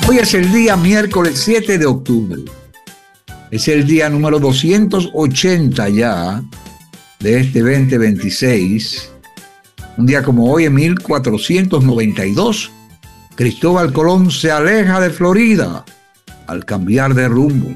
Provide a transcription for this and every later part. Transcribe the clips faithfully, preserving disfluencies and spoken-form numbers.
Hoy es el día miércoles siete de octubre. Es el día número doscientos ochenta ya de este veinte veintiséis. Un día como hoy, en mil cuatrocientos noventa y dos, Cristóbal Colón se aleja de Florida al cambiar de rumbo.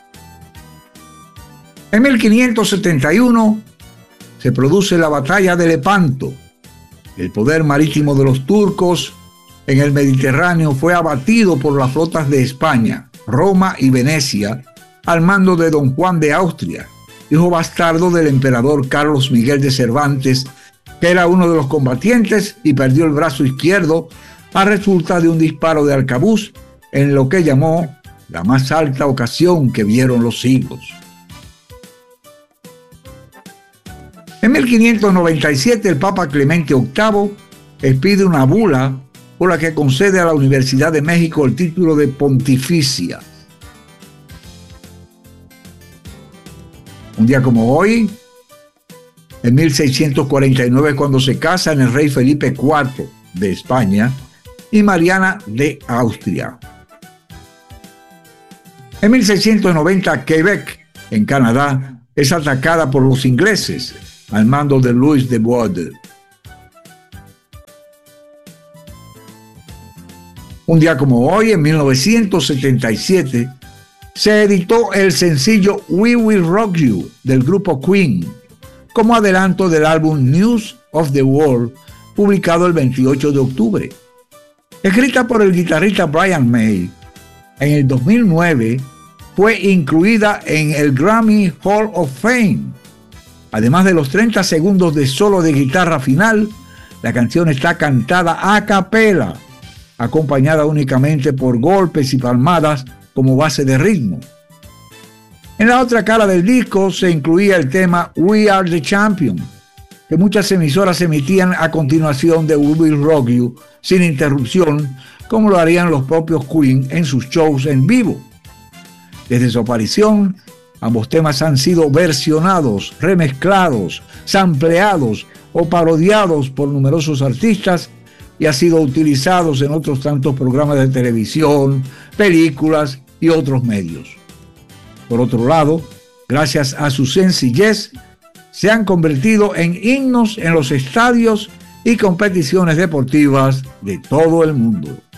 En mil quinientos setenta y uno se produce la batalla de Lepanto. El poder marítimo de los turcos en el Mediterráneo fue abatido por las flotas de España, Roma y Venecia, al mando de don Juan de Austria, hijo bastardo del emperador Carlos Miguel de Cervantes, que era uno de los combatientes y perdió el brazo izquierdo a resulta de un disparo de arcabuz en lo que llamó la más alta ocasión que vieron los siglos. En mil quinientos noventa y siete, el Papa Clemente octavo expide una bula por la que concede a la Universidad de México el título de pontificia. Un día como hoy, en mil seiscientos cuarenta y nueve, cuando se casan el rey Felipe cuarto de España y Mariana de Austria. En mil seiscientos noventa, Quebec, en Canadá, es atacada por los ingleses al mando de Louis de Bouade. Un día como hoy, en mil novecientos setenta y siete, se editó el sencillo We Will Rock You del grupo Queen, como adelanto del álbum News of the World, publicado el veintiocho de octubre. Escrita por el guitarrista Brian May, en el dos mil nueve fue incluida en el Grammy Hall of Fame. Además de los treinta segundos de solo de guitarra final, la canción está cantada a capela, acompañada únicamente por golpes y palmadas como base de ritmo. En la otra cara del disco se incluía el tema We Are the Champion, que muchas emisoras emitían a continuación de We Will Rock You sin interrupción, como lo harían los propios Queen en sus shows en vivo. Desde su aparición, ambos temas han sido versionados, remezclados, sampleados o parodiados por numerosos artistas y ha sido utilizados en otros tantos programas de televisión, películas y otros medios. Por otro lado, gracias a su sencillez, se han convertido en himnos en los estadios y competiciones deportivas de todo el mundo.